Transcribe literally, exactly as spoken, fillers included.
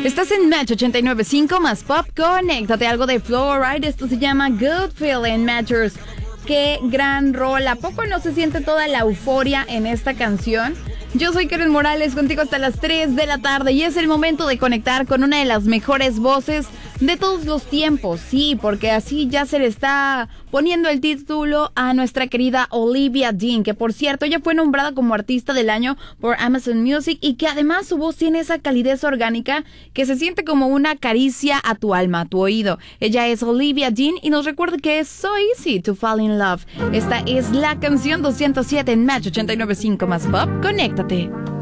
Estás en Match ochenta y nueve punto cinco más Pop. Conéctate, algo de Fluoride. Esto se llama Good Feeling Matchers. Qué gran rol. ¿A poco no se siente toda la euforia en esta canción? Yo soy Karen Morales, contigo hasta las tres de la tarde y es el momento de conectar con una de las mejores voces de todos los tiempos. Sí, porque así ya se le está poniendo el título a nuestra querida Olivia Dean, que por cierto ella fue nombrada como artista del año por Amazon Music y que además su voz tiene esa calidez orgánica que se siente como una caricia a tu alma, a tu oído. Ella es Olivia Dean y nos recuerda que es So Easy to Fall in Love. Esta es la canción doscientos siete en Match ochenta y nueve punto cinco más Pop. Conéctate.